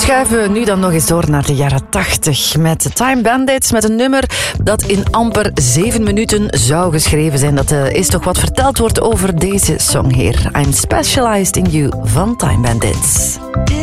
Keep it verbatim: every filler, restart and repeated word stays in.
schuiven we nu dan nog eens door naar de jaren tachtig met de Time Bandits, met een nummer dat in amper zeven minuten zou geschreven zijn. Dat uh, is toch wat verteld wordt over deze song hier. I'm Specialized in You van Time Bandits.